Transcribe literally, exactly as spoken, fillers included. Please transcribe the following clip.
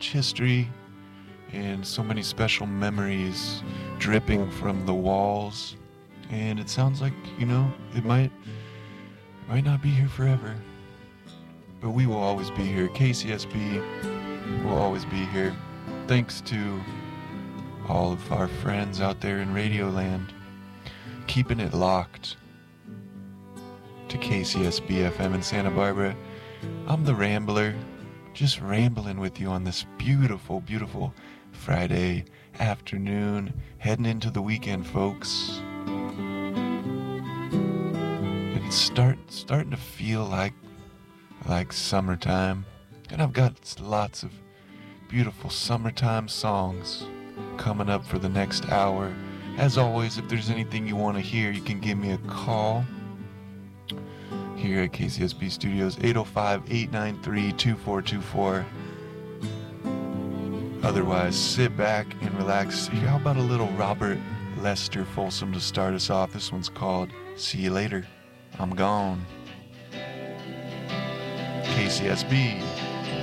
much history and so many special memories dripping from the walls. And it sounds like, you know, it might, might not be here forever. But we will always be here. K C S B will always be here. Thanks to all of our friends out there in Radioland, keeping it locked to K C S B F M in Santa Barbara. I'm the Rambler, just rambling with you on this beautiful, beautiful Friday afternoon, heading into the weekend, folks. It's start starting to feel like like summertime, and I've got lots of beautiful summertime songs coming up for the next hour. As always, if there's anything you want to hear, you can give me a call here at K C S B Studios, eight oh five, eight nine three, two four two four. Otherwise, sit back and relax. How about a little Robert Lester Folsom to start us off? This one's called See You Later, I'm Gone. K C S B.